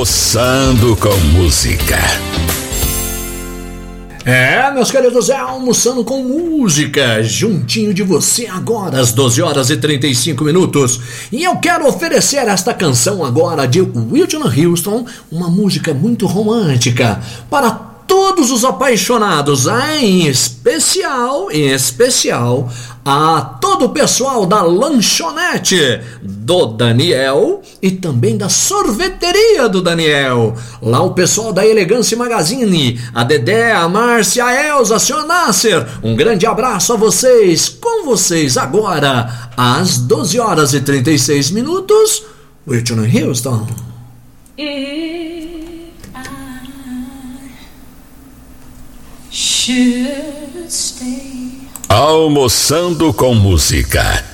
Almoçando com música. Meus queridos, Almoçando com Música, juntinho de você agora, às 12h35. E eu quero oferecer esta canção agora de Whitney Houston, uma música muito romântica, para todos os apaixonados, em especial, a todo o pessoal da lanchonete do Daniel e também da sorveteria do Daniel. Lá o pessoal da Elegância Magazine, a Dedé, a Márcia, a Elza, a Sr. Nasser. Um grande abraço a vocês. Com vocês agora, às 12h36, Whitney Houston. Almoçando com música.